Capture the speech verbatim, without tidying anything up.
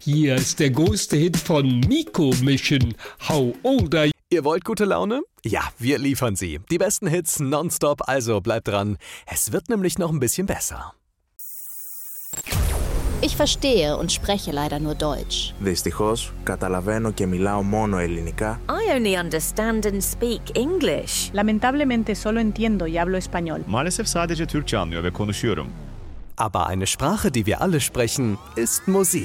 Hier ist der größte Hit von Miko Mission. How old are you? Ihr wollt gute Laune? Ja, wir liefern sie. Die besten Hits nonstop, also bleibt dran. Es wird nämlich noch ein bisschen besser. Ich verstehe und spreche leider nur Deutsch. Δυστυχώς, καταλαβαίνω και μιλάω μόνο ελληνικά. I only understand and speak English. Lamentablemente solo entiendo y hablo español. Maalesef sadece Türkçe anlıyor ve konuşuyorum. Aber eine Sprache, die wir alle sprechen, ist Musik.